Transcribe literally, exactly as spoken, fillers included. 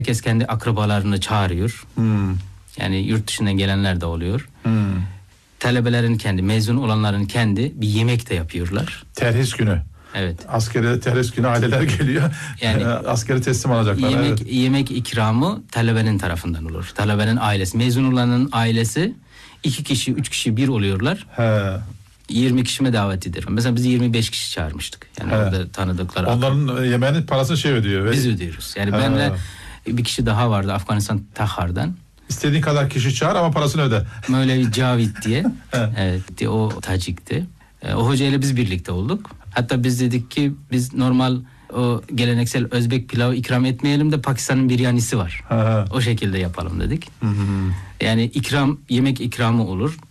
Herkes kendi akrabalarını çağırıyor. Hmm. Yani yurt dışından gelenler de oluyor. Hmm. Talebelerin kendi, mezun olanların kendi bir yemek de yapıyorlar. Terhis günü. Evet. Askere terhis günü aileler geliyor. Yani askeri teslim alacaklar. Yemek Evet. yemek ikramı talebenin tarafından olur. Talebenin ailesi, mezun olanın ailesi iki kişi, üç kişi bir oluyorlar. He. yirmi kişi mi davet edilir? Mesela biz yirmi beş kişi çağırmıştık. Yani He. orada tanıdıkları. Onların yemeğinin parasını şey ödüyor. Biz ödüyoruz. Yani He. benimle bir kişi daha vardı Afganistan Tahar'dan. İstediğin kadar kişi çağır ama parasını öde. Mevlevi Cavit diye. Evet, o Tacik'ti. E, o hocayla biz birlikte olduk. Hatta biz dedik ki biz normal o geleneksel Özbek pilavı ikram etmeyelim de Pakistan'ın biryanisi var. He. O şekilde yapalım dedik. Hı hı. Yani ikram, yemek ikramı olur.